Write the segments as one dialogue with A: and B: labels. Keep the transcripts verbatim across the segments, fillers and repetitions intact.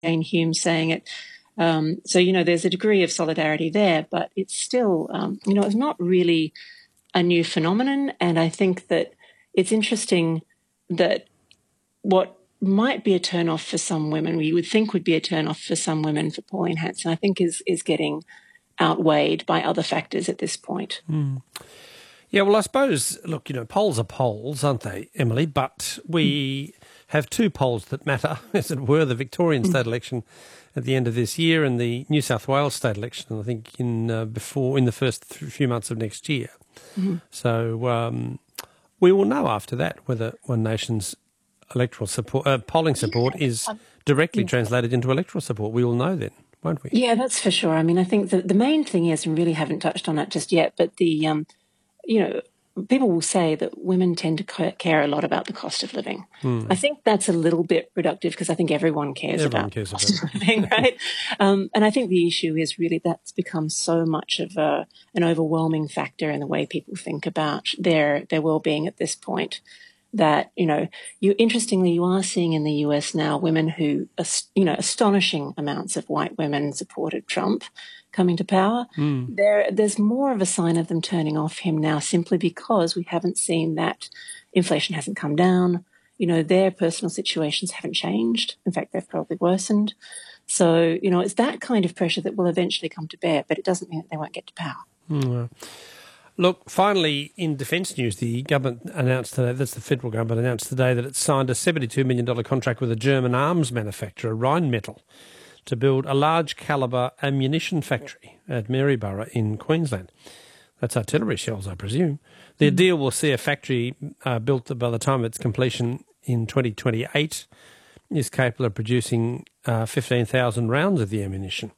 A: Jane Hume saying it. Um, so, you know, there's a degree of solidarity there, but it's still, um, you know, it's not really a new phenomenon. And I think that it's interesting that what might be a turn-off for some women, we would think would be a turn-off for some women for Pauline Hanson, I think is is getting outweighed by other factors at this point.
B: Mm. Yeah, well, I suppose, look, you know, polls are polls, aren't they, Emily? But we have two polls that matter, as it were, the Victorian state election at the end of this year and the New South Wales state election, I think, in uh, before in the first few months of next year. Mm-hmm. So um, we will know after that whether One Nation's electoral support, uh, polling support yeah. is directly yeah. translated into electoral support. We will know then, won't we?
A: Yeah, that's for sure. I mean, I think the, the main thing is, and really haven't touched on it just yet, but the, um, you know, people will say that women tend to care a lot about the cost of living. Mm. I think that's a little bit reductive because I think everyone cares
B: everyone
A: about
B: cares
A: the cost
B: about
A: of living, right? um, and I think the issue is really that's become so much of a, an overwhelming factor in the way people think about their their well-being at this point that, you know, you interestingly, you are seeing in the U S now women who, you know, astonishing amounts of white women supported Trump coming to power. Mm. There, there's more of a sign of them turning off him now simply because we haven't seen that inflation hasn't come down. You know, their personal situations haven't changed. In fact, they've probably worsened. So, you know, it's that kind of pressure that will eventually come to bear, but it doesn't mean that they won't get to power.
B: Mm. Look, finally, in defence news, the government announced today, that's the federal government announced today, that it signed a seventy-two million dollars contract with a German arms manufacturer, Rheinmetall, to build a large calibre ammunition factory at Maryborough in Queensland. That's artillery shells, I presume. The mm. deal will see a factory uh, built by the time of its completion in twenty twenty-eight is capable of producing uh, fifteen thousand rounds of the ammunition.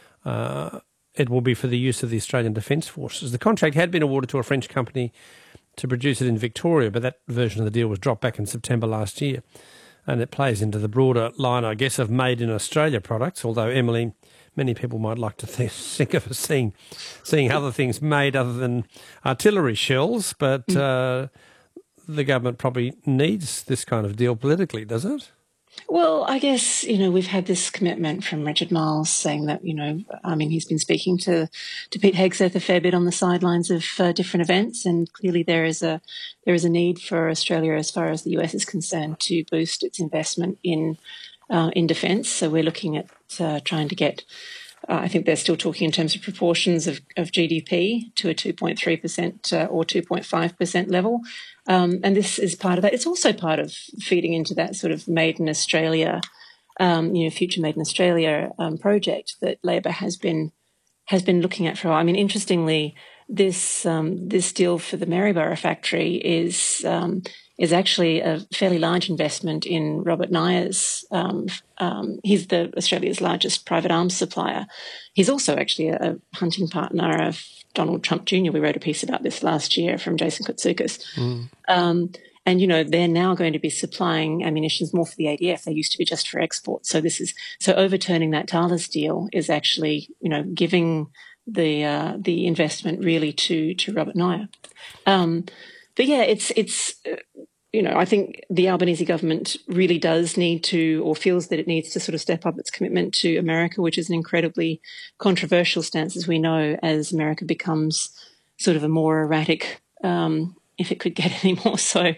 B: Uh, it will be for the use of the Australian Defence Forces. The contract had been awarded to a French company to produce it in Victoria, but that version of the deal was dropped back in September last year. And it plays into the broader line, I guess, of made in Australia products, although, Emily, many people might like to th- think of us seeing, seeing other things made other than artillery shells, but uh, the government probably needs this kind of deal politically, does it?
A: Well, I guess, you know, we've had this commitment from Richard Marles saying that, you know, I mean, he's been speaking to, to Pete Hegseth a fair bit on the sidelines of uh, different events, and clearly there is a there is a need for Australia, as far as the U S is concerned, to boost its investment in uh, in defence. So we're looking at uh, trying to get, uh, I think they're still talking in terms of proportions of, of G D P to a two point three percent uh, or two point five percent level. Um, and this is part of that. It's also part of feeding into that sort of Made in Australia, um, you know, Future Made in Australia um, project that Labor has been has been looking at for a while. I mean, interestingly, this um, this deal for the Maryborough factory is um, is actually a fairly large investment in Robert Neyer's. Um, um, he's the Australia's largest private arms supplier. He's also actually a, a hunting partner of Donald Trump Junior We wrote a piece about this last year from Jason Koutsoukis. Mm. Um, and, you know, they're now going to be supplying ammunitions more for the A D F. They used to be just for export. So this is, so overturning that Thales deal is actually, you know, giving the, uh, the investment really to, to Robert Neyer. Um, but yeah, it's, it's, uh, you know, I think the Albanese government really does need to, or feels that it needs to sort of step up its commitment to America, which is an incredibly controversial stance, as we know, as America becomes sort of a more erratic, um, if it could get any more so,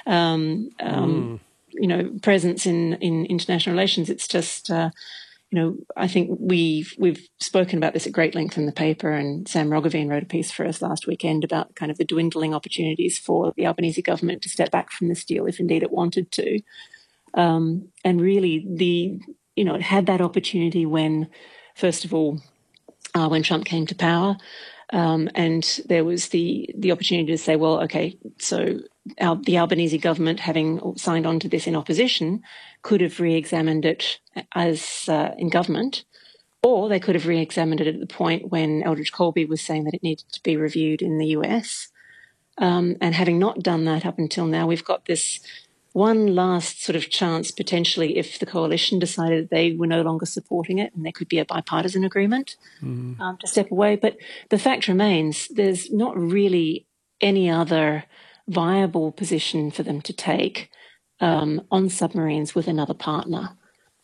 A: um, um, mm. you know, presence in, in international relations. It's just, uh, you know, I think we've we've spoken about this at great length in the paper, and Sam Roggeveen wrote a piece for us last weekend about kind of the dwindling opportunities for the Albanese government to step back from this deal, if indeed it wanted to. Um, and really, the you know, it had that opportunity when, first of all, uh, when Trump came to power, um, and there was the the opportunity to say, well, okay, so our, the Albanese government, having signed on to this in opposition, could have re-examined it as uh, in government, or they could have re-examined it at the point when Eldridge Colby was saying that it needed to be reviewed in the U S. Um, and having not done that up until now, we've got this one last sort of chance potentially if the coalition decided they were no longer supporting it and there could be a bipartisan agreement mm. um, to step away. But the fact remains there's not really any other viable position for them to take um, on submarines with another partner.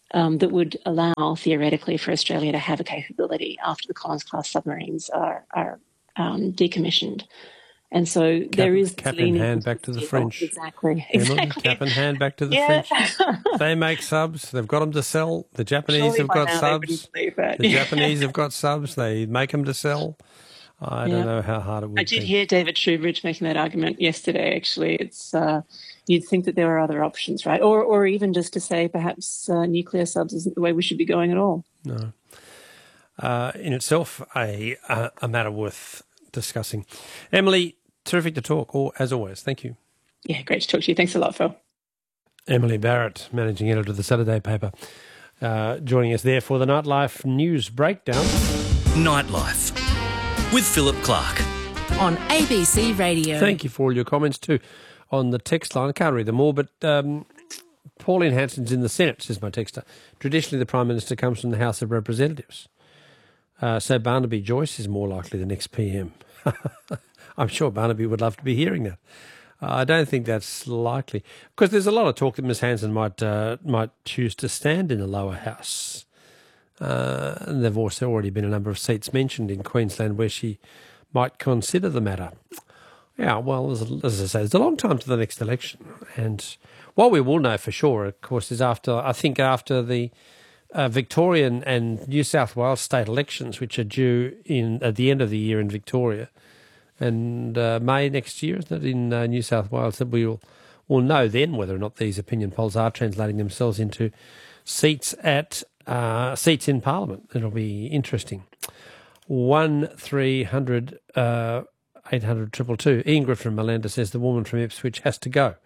A: um, that would allow, theoretically, for Australia to have a capability after the Collins-class submarines are, are um, decommissioned. And so
B: cap,
A: there is
B: cap in
A: leaning
B: hand
A: into
B: back to the
A: deal.
B: French.
A: Exactly.
B: Emily,
A: exactly.
B: cap in hand back to the
A: yeah.
B: French. They make subs. They've got them to sell. The Japanese
A: Surely
B: have
A: by
B: got
A: now
B: subs.
A: they wouldn't believe that.
B: The Japanese have got subs. They make them to sell. I
A: Yeah.
B: don't know how hard it would be.
A: I did
B: be.
A: hear David Shoebridge making that argument yesterday, actually. It's uh, you'd think that there are other options, right? Or or even just to say perhaps uh, nuclear subs isn't the way we should be going at all.
B: No. Uh, in itself, a, a, a matter worth discussing. Emily, terrific to talk, or as always. Thank you.
A: Yeah, great to talk to you. Thanks a lot, Phil.
B: Emily Barrett, Managing Editor of the Saturday paper, uh, joining us there for the Nightlife News Breakdown.
C: Nightlife with Philip Clark
D: on A B C Radio.
B: Thank you for all your comments too on the text line. I can't read them all, but um, Pauline Hanson's in the Senate, says my texter. Traditionally, the Prime Minister comes from the House of Representatives. Uh, so Barnaby Joyce is more likely the next P M. I'm sure Barnaby would love to be hearing that. Uh, I don't think that's likely, because there's a lot of talk that Miss Hanson might uh, might choose to stand in the lower house. Uh, and there have also already been a number of seats mentioned in Queensland where she might consider the matter. Yeah, well, as, as I say, there's a long time to the next election. And what we will know for sure, of course, is after, I think after the uh, Victorian and New South Wales state elections, which are due in at the end of the year in Victoria, and uh, May next year, isn't it, in uh, New South Wales, that we'll, we'll know then whether or not these opinion polls are translating themselves into seats at uh, seats in Parliament. It'll be interesting. One three hundred uh, eight hundred triple two. Ingrid from Malanda says the woman from Ipswich has to go.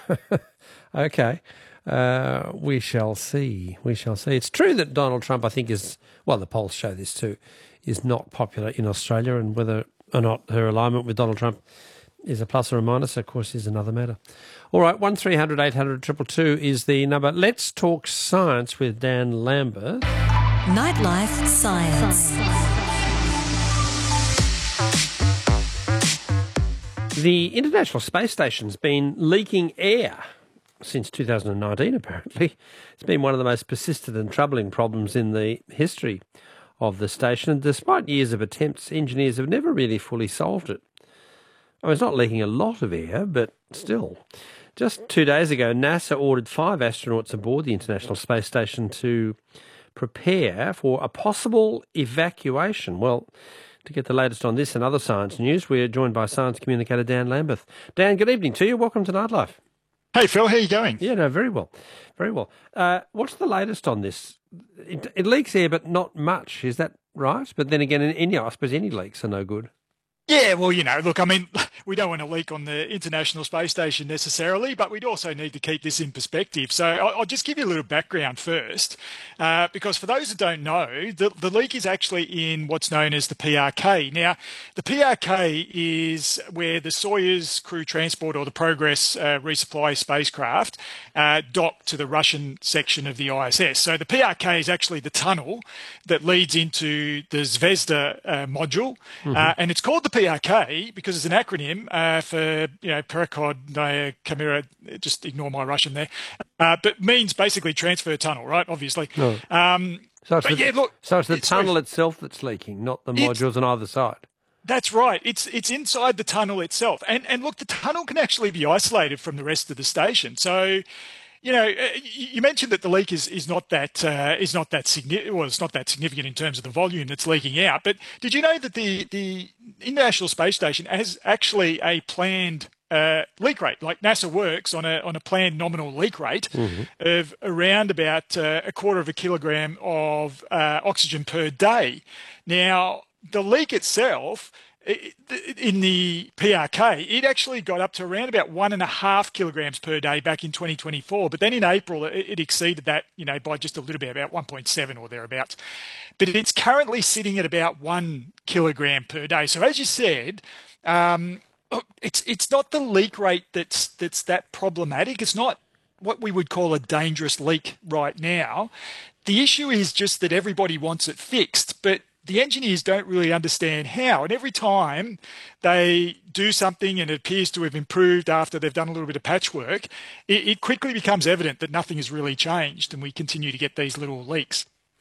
B: Okay. Uh, we shall see. We shall see. It's true that Donald Trump, I think, is, well, the polls show this too, is not popular in Australia, and whether or not her alignment with Donald Trump is a plus or a minus, of course, is another matter. All right, one three hundred eight hundred two two two is the number. Let's talk science with Dan Lambert.
D: Nightlife Science.
B: The International Space Station's been leaking air since two thousand nineteen, apparently. It's been one of the most persistent and troubling problems in the history of the station, and despite years of attempts, engineers have never really fully solved it. I mean, it's not leaking a lot of air, but still. Just two days ago, NASA ordered five astronauts aboard the International Space Station to prepare for a possible evacuation. Well, to get the latest on this and other science news, we're joined by science communicator Dan Lambert. Dan, good evening to you. Welcome to Nightlife.
E: Hey, Phil, how are you going?
B: Yeah, no, very well. Very well. Uh, what's the latest on this? It, it leaks air, but not much. Is that right? But then again, in any, I suppose any leaks are no good.
E: Yeah, well, you know, look, I mean, we don't want to leak on the International Space Station necessarily, but we'd also need to keep this in perspective. So I'll, I'll just give you a little background first, uh, because for those that don't know, the, the leak is actually in what's known as the P R K. Now, the P R K is where the Soyuz Crew Transport or the Progress uh, resupply spacecraft uh, docked to the Russian section of the I S S. So the P R K is actually the tunnel that leads into the Zvezda uh, module, mm-hmm. uh, and it's called the P R K because it's an acronym uh, for, you know, Perekodnaya Kamera, just ignore my Russian there, uh, but means basically transfer tunnel, right? Obviously.
B: No.
E: Um,
B: so, it's
E: but
B: the,
E: yeah, look,
B: so it's the
E: it's,
B: tunnel itself that's leaking, not the modules on either side.
E: That's right. It's it's inside the tunnel itself. And, and look, the tunnel can actually be isolated from the rest of the station. So, you know, you mentioned that the leak is, is not that uh, is not that significant. Well, it's not that significant in terms of the volume that's leaking out. But did you know that the the International Space Station has actually a planned uh, leak rate? Like NASA works on a on a planned nominal leak rate mm-hmm. of around about uh, a quarter of a kilogram of uh, oxygen per day. Now, the leak itself, in the P R K, it actually got up to around about one and a half kilograms per day back in twenty twenty-four. But then in April, it exceeded that, you know, by just a little bit, about one point seven or thereabouts. But it's currently sitting at about one kilogram per day. So as you said, um, it's it's not the leak rate that's that's that problematic. It's not what we would call a dangerous leak right now. The issue is just that everybody wants it fixed, but the engineers don't really understand how. And every time they do something and it appears to have improved after they've done a little bit of patchwork, it, it quickly becomes evident that nothing has really changed and we continue to get these little leaks.